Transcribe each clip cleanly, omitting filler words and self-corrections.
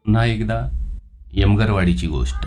पुन्हा एकदा यमगरवाडीची गोष्ट.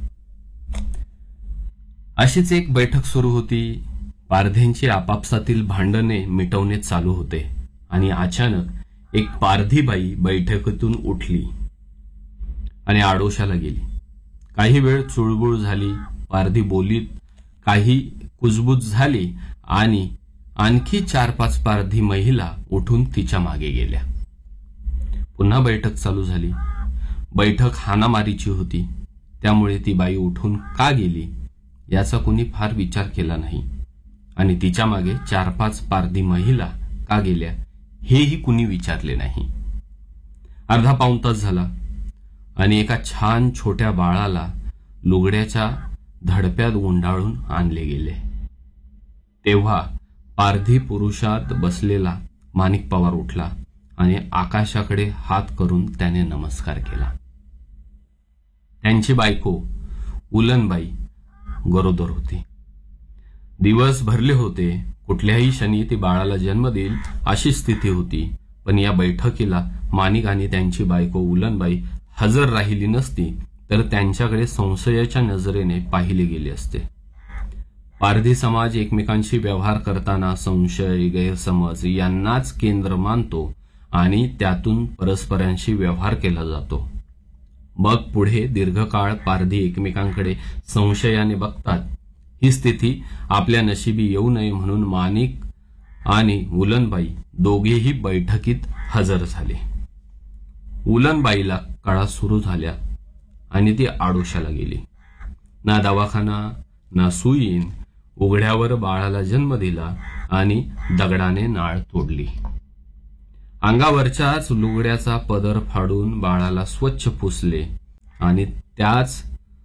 अशीच एक बैठक सुरू होती. पारध्यांची आपापसातील भांडणे मिटवणे चालू होते आणि अचानक एक पारधी बाई बैठकीतून उठली आणि आडोशाला गेली. काही वेळ चुळबुळ झाली. पारधी बोलीत काही कुजबूज झाली आणि आणखी 4-5 पारधी महिला उठून तिच्या मागे गेल्या. पुन्हा बैठक चालू झाली. बैठक हाणामारीची होती, त्यामुळे ती बाई उठून का गेली याचा कुणी फार विचार केला नाही आणि तिच्या मागे 4-5 पारधी महिला का गेल्या हेही कुणी विचारले नाही. अर्धा पाऊण तास झाला आणि एका छान छोट्या बाळाला लुगड्याच्या धडप्यात गुंडाळून आणले गेले. तेव्हा पारधी पुरुषात बसलेला माणिक पवार उठला आणि आकाशाकडे हात करून त्याने नमस्कार केला. त्यांची बायको उलनबाई गरोदर होती. दिवस भरले होते. कुठल्याही क्षणी ती बाळाला जन्म देईल अशी स्थिती होती. पण या बैठकीला माणिक आणि त्यांची बायको उलनबाई हजर राहिली नसती तर त्यांच्याकडे संशयाच्या नजरेने पाहिले गेले असते. पारधी समाज एकमेकांशी व्यवहार करताना संशय, गैरसमज यांनाच केंद्र मानतो आणि त्यातून परस्परांशी व्यवहार केला जातो. मग पुढे दीर्घकाळ पारधी एकमेकांकडे संशयाने बघतात. ही स्थिती आपल्या नशिबी येऊ नये म्हणून माणिक आणि उलनबाई दोघेही बैठकीत हजर झाले. उलनबाईला कळा सुरू झाल्या आणि ती आडोशाला गेली. ना दवाखाना ना सुईन, उघड्यावर बाळाला जन्म दिला आणि दगडाने नाळ तोडली. अंगावरच्याच लुगड्याचा पदर फाडून बाळाला स्वच्छ पुसले आणि त्याच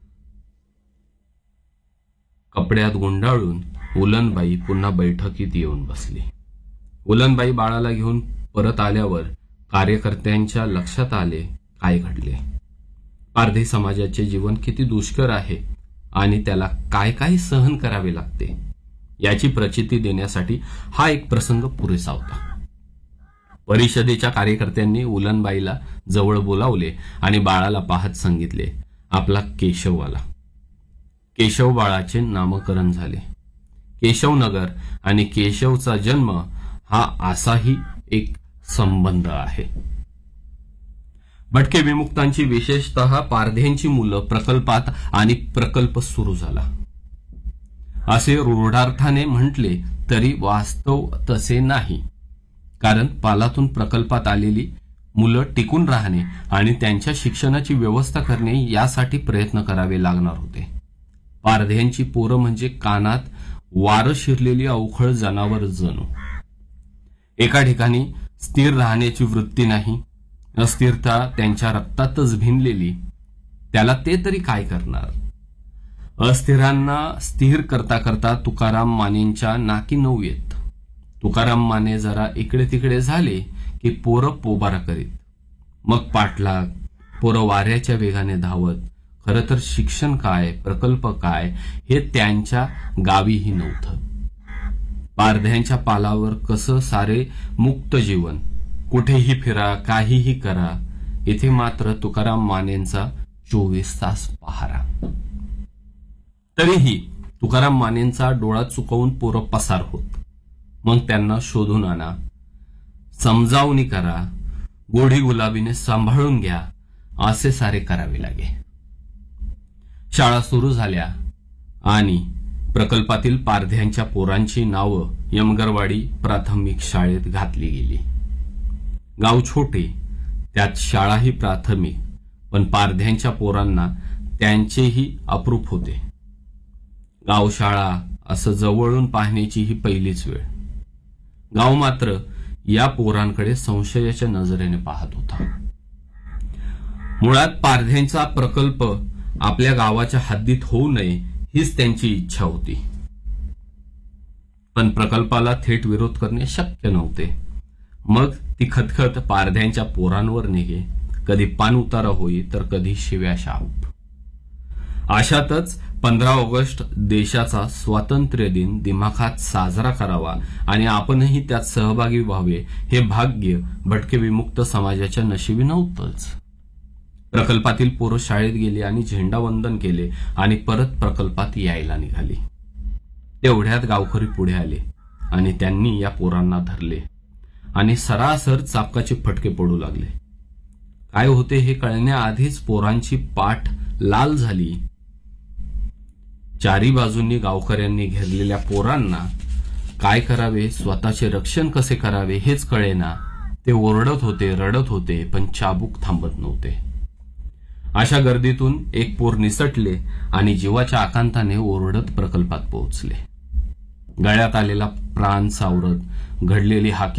कपड्यात गुंडाळून उलनबाई पुन्हा बैठकीत येऊन बसली. उलनबाई बाळाला घेऊन परत आल्यावर कार्यकर्त्यांच्या लक्षात आले काय घडले. पारधी समाजाचे जीवन किती दुष्कर आहे आणि त्याला काय काय सहन करावे लागते याची प्रचिती देण्यासाठी हा एक प्रसंग पुरेसा होता. परिषदेच्या कार्यकर्त्यांनी उलनबाईला जवळ बोलावले आणि बाळाला पाहत सांगितले, आपला केशव आला. केशव बाळाचे नामकरण झाले. केशवनगर आणि केशवचा जन्म हा असाही एक संबंध आहे. भटके विमुक्तांची विशेषतः पारध्यांची मुलं प्रकल्पात आणि प्रकल्प सुरू झाला असे रूढार्थाने म्हटले तरी वास्तव तसे नाही. कारण पालातून प्रकल्पात आलेली मुलं टिकून राहणे आणि त्यांच्या शिक्षणाची व्यवस्था करणे यासाठी प्रयत्न करावे लागणार होते. पारध्यांची पोरं म्हणजे कानात वारं शिरलेली अवखळ जनावर जणू. एका ठिकाणी स्थिर राहण्याची वृत्ती नाही. अस्थिरता त्यांच्या रक्तातच भिनलेली. त्याला ते तरी काय करणार. अस्थिरांना स्थिर करता करता तुकाराम मानेंच्या नाकी नऊ येत. तुकाराम माने जरा इकडे तिकडे झाले की पोरं पोबारा करीत. मग पाठलाग, पोरं वाऱ्याच्या वेगाने धावत. खरं तर शिक्षण काय, प्रकल्प काय हे त्यांच्या गावीही नव्हतं. पारध्यांच्या पालावर कसं सारे मुक्त जीवन. कुठेही फिरा, काहीही करा. इथे मात्र तुकाराम मानेंचा 24 तास पहारा. तरीही तुकाराम मानेंचा डोळा चुकवून पोरं पसार होत. मग त्यांना शोधून आणा, समजावणी करा, गोढी गुलाबीने सांभाळून घ्या, असे सारे करावे लागे. शाळा सुरू झाल्या आणि प्रकल्पातील पारध्यांच्या पोरांची नावं यमगरवाडी प्राथमिक शाळेत घातली गेली. गाव छोटे, त्यात शाळाही प्राथमिक, पण पारध्यांच्या पोरांना त्यांचेही अप्रूप होते. गावशाळा असं जवळून पाहण्याची ही पहिलीच वेळ. गाव मात्र या पोरांकडे संशयाच्या नजरेने पाहत होता. मुळात पारध्यांचा प्रकल्प आपल्या गावाच्या हद्दीत होऊ नये हीच त्यांची इच्छा होती. पण प्रकल्पाला थेट विरोध करणे शक्य नव्हते. मग ती खतखत पारध्यांच्या पोरांवर निघे. कधी पान उतारा होई तर कधी शिव्या शाप. अशातच 15 ऑगस्ट देशाचा स्वातंत्र्य दिन दिमाखात साजरा करावा आणि आपणही त्यात सहभागी व्हावे हे भाग्य भटके विमुक्त समाजाच्या नशिबी नव्हतंच. प्रकल्पातील पोरं शाळेत गेली आणि झेंडावंदन केले आणि परत प्रकल्पात यायला निघाली. तेवढ्यात गावकरी पुढे आले आणि त्यांनी या पोरांना धरले आणि सरासर चापकाचे फटके पडू लागले. काय होते हे कळण्याआधीच पोरांची पाठ लाल झाली. चारी बाजूंनी गावकऱ्यांनी घेरलेल्या पोरांना काय करावे, स्वतःचे रक्षण कसे करावे हेच कळेना. ते ओरडत होते, रडत होते, पण चाबूक थांबत नव्हते. अशा गर्दीतून एक पोर निसटले आणि जीवाच्या आकांताने ओरडत प्रकल्पात पोहोचले. गळ्यात आलेला प्राण सावरत घडलेली हाकी